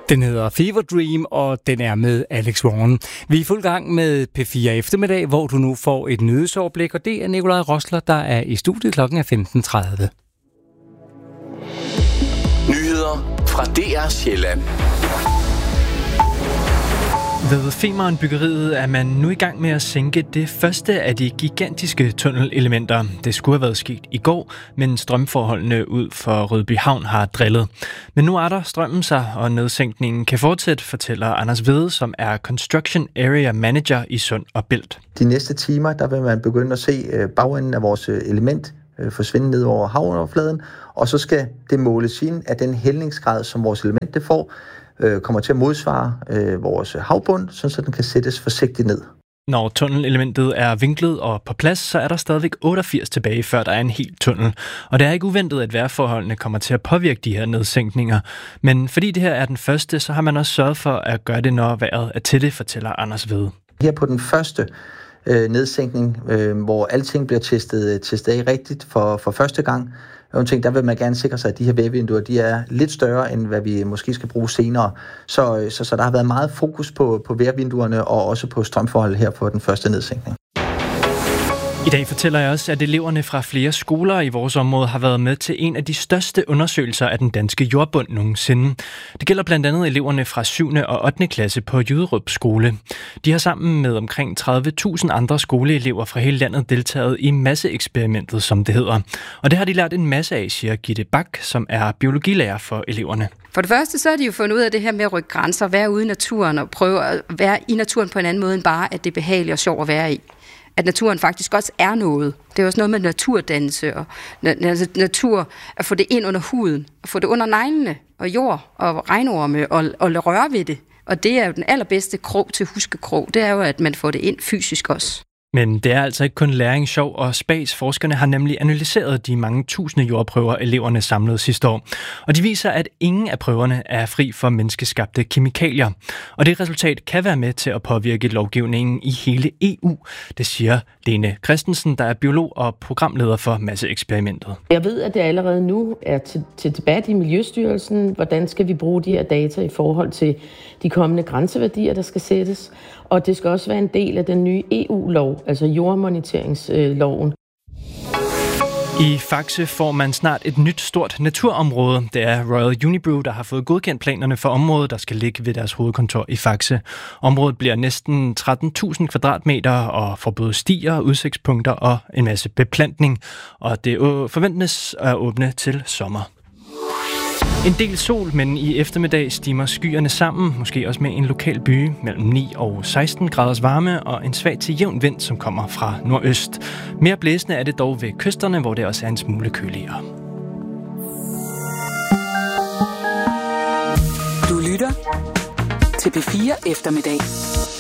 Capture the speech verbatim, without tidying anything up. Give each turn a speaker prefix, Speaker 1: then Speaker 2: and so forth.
Speaker 1: Den hedder Fever Dream, og den er med Alex Warren. Vi er i fuld gang med P fire eftermiddag, hvor du nu får et nyhedsoverblik, og det er Nikolaj Rosler, der er i studiet. Klokken er femten tredive.
Speaker 2: Nyheder fra D R Sjælland.
Speaker 3: Ved Femern-byggeriet er man nu i gang med at sænke det første af de gigantiske tunnelelementer. Det skulle have været sket i går, men strømforholdene ud for Rødbyhavn har drillet. Men nu er der strømmen sig, og nedsænkningen kan fortsætte, fortæller Anders Vedde, som er Construction Area Manager i Sund og Bælt.
Speaker 4: De næste timer, der vil man begynde at se bagenden af vores element forsvinde ned over havoverfladen, og så skal det måles ind af den hældningsgrad, som vores element det får, kommer til at modsvare øh, vores havbund, så den kan sættes forsigtigt ned.
Speaker 3: Når tunnelelementet er vinklet og på plads, så er der stadigvæk otteogfirs tilbage, før der er en hel tunnel. Og det er ikke uventet, at vejrforholdene kommer til at påvirke de her nedsænkninger. Men fordi det her er den første, så har man også sørget for at gøre det, når vejret er til det, fortæller Anders Vedde.
Speaker 4: Her på den første øh, nedsænkning, øh, hvor alting bliver testet, testet af rigtigt for, for første gang, Ting, der vil man gerne sikre sig, at de her vejrvinduer de er lidt større, end hvad vi måske skal bruge senere. Så, så, så der har været meget fokus på, på vejrvinduerne og også på strømforhold her på den første nedsænkning.
Speaker 3: I dag fortæller jeg også, at eleverne fra flere skoler i vores område har været med til en af de største undersøgelser af den danske jordbund nogensinde. Det gælder blandt andet eleverne fra syvende og ottende klasse på Jyderup skole. De har sammen med omkring tredive tusind andre skoleelever fra hele landet deltaget i masseeksperimentet, som det hedder. Og det har de lært en masse af, siger Gitte Bak, som er biologilærer for eleverne.
Speaker 5: For det første, så har de jo fundet ud af det her med at rykke grænser, være ude i naturen og prøve at være i naturen på en anden måde end bare, at det er behageligt og sjovt at være i. At naturen faktisk også er noget. Det er også noget med naturdannelse og natur, at få det ind under huden, at få det under neglene og jord og regnorme og, og røre ved det. Og det er jo den allerbedste krog til huskekrog, det er jo, at man får det ind fysisk også.
Speaker 3: Men det er altså ikke kun læring, sjov og spas. Forskerne har nemlig analyseret de mange tusinde jordprøver, eleverne samlede sidste år. Og de viser, at ingen af prøverne er fri for menneskeskabte kemikalier. Og det resultat kan være med til at påvirke lovgivningen i hele E U. Det siger Lene Christensen, der er biolog og programleder for masseeksperimentet.
Speaker 6: Jeg ved, at det allerede nu er til, til debat i Miljøstyrelsen. Hvordan skal vi bruge de her data i forhold til de kommende grænseværdier, der skal sættes? Og det skal også være en del af den nye E U-lov, altså jordmoniteringsloven.
Speaker 3: I Faxe får man snart et nyt stort naturområde. Det er Royal Unibrew, der har fået godkendt planerne for området, der skal ligge ved deres hovedkontor i Faxe. Området bliver næsten tretten tusind kvadratmeter og får både stier, udsigtspunkter og en masse beplantning. Og det forventes at åbne til sommer. En del sol, men i eftermiddag stimer skyerne sammen, måske også med en lokal by, mellem ni og seksten graders varme og en svag til jævn vind, som kommer fra nordøst. Mere blæsende er det dog ved kysterne, hvor det også er en smule køligere.
Speaker 7: Du lytter til P fire eftermiddag.